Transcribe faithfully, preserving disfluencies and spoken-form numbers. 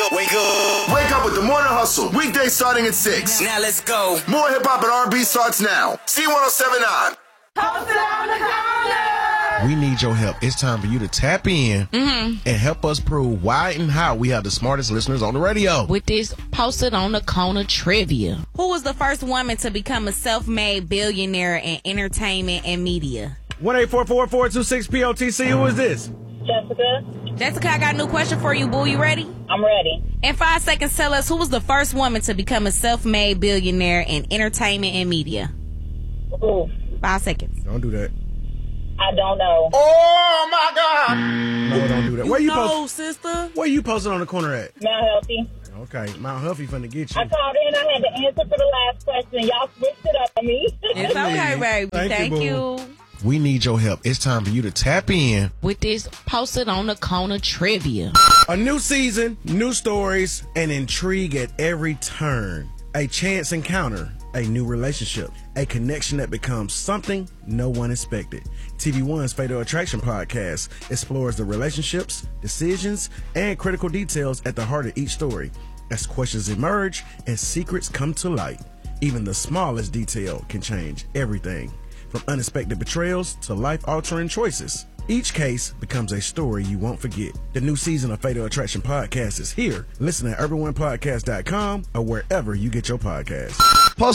up, wake up. Wake up with the Morning Hustle. Weekdays starting at six. Now let's go. More hip-hop and R and B starts now. C one oh seven point nine. Posted on the corner. We need your help. It's time for you to tap in mm-hmm. and help us prove why and how we have the smartest listeners on the radio. With this Posted on the Corner trivia. Who was the first woman to become a self-made billionaire in entertainment and media? one eight four four, four two six, P O T C. Who is this? Jessica. Jessica, I got a new question for you, boo. You ready? I'm ready. In five seconds, tell us who was the first woman to become a self-made billionaire in entertainment and media? Who? Five seconds. Don't do that. I don't know. Oh, my God. No, don't do that. Where you know, post- sister. Where you posted on the corner at? Mount Healthy. Okay, Mount Healthy finna get you. I called in. I had to answer for the last question. Y'all switched it up on me. It's okay, baby. Thank Thank, you, you. boo. We need your help. It's time for you to tap in. With this Posted on the Corner trivia. A new season, new stories, and intrigue at every turn. A chance encounter, a new relationship, a connection that becomes something no one expected. T V One's Fatal Attraction podcast explores the relationships, decisions, and critical details at the heart of each story. As questions emerge and secrets come to light, even the smallest detail can change everything. From unexpected betrayals to life-altering choices, each case becomes a story you won't forget. The new season of Fatal Attraction podcast is here. Listen at urban one podcast dot com or wherever you get your podcasts.